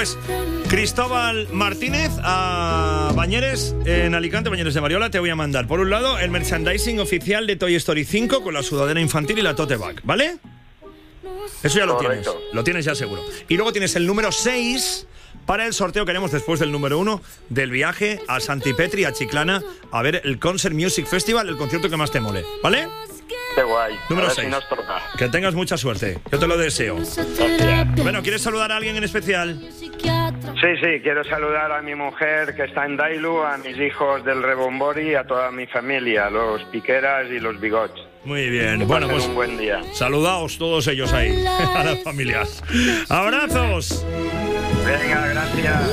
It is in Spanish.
Pues Cristóbal Martínez a Bañeres, en Alicante, Bañeres de Mariola, te voy a mandar, por un lado, el merchandising oficial de Toy Story 5 con la sudadera infantil y la tote bag, ¿vale? Eso ya lo tienes. Lo tienes ya seguro. Y luego tienes el número 6 para el sorteo que haremos después del número 1 del viaje a Santipetri, a Chiclana, a ver el Concert Music Festival, el concierto que más te mole, ¿vale? Qué guay. Número 6. Si nos toca. Que tengas mucha suerte. Yo te lo deseo. Gracias. Bueno, ¿quieres saludar a alguien en especial? Sí, quiero saludar a mi mujer que está en Dailu, a mis hijos del Rebombori, a toda mi familia, los Piqueras y los Bigots. Muy bien. Bueno, pues un buen día. Saludaos todos ellos ahí, a las familias. ¡Abrazos! Venga, gracias.